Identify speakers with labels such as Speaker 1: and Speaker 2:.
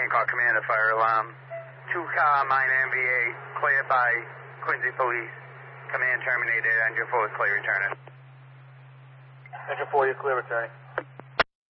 Speaker 1: Hancock Commander, fire alarm. 2-car mine MVA, cleared by Quincy Police. Command terminated, engine 4 is clear returning.
Speaker 2: Engine 4, you're clear returning.